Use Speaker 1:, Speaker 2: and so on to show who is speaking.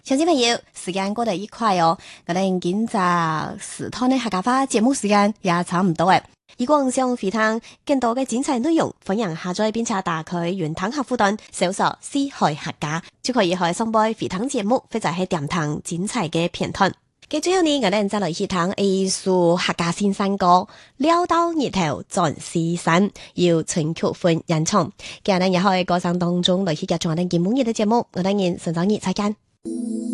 Speaker 1: 小朋友，時間過得一快哦，我哋今集時段嘅客家話節目時間也差唔多誒。如果想回聽更多嘅精彩內容，歡迎下載並且打開原湯客戶端，搜索思海客家，就可以開上播回聽節目，或者係點聽精彩嘅片段。嘅最後呢，我哋再來去聽藝術客家先生歌，撩到日頭轉西山，由陳曲芬演唱。今日也可以歌聲當中來去夾住我哋節目嘅節目，我哋先上週日再見。